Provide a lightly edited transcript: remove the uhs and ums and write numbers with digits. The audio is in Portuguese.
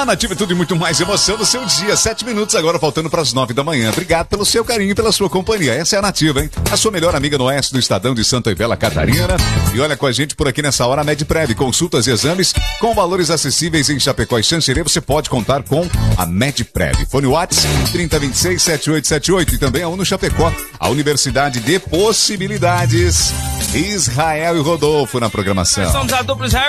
A Nativa é tudo e muito mais emoção no seu dia. 7 minutos agora, faltando para as 9 da manhã. Obrigado pelo seu carinho e pela sua companhia. Essa é a Nativa, hein? A sua melhor amiga no oeste do Estadão de Santa e Bela Catarina. E olha com a gente por aqui nessa hora, a MedPrev. Consultas e exames com valores acessíveis em Chapecó e Xanxerê. Você pode contar com a MedPrev. Fone WhatsApp 3026-7878. E também a UNO Chapecó, a Universidade de Possibilidades. Israel e Rodolfo na programação. Somos a dupla Israel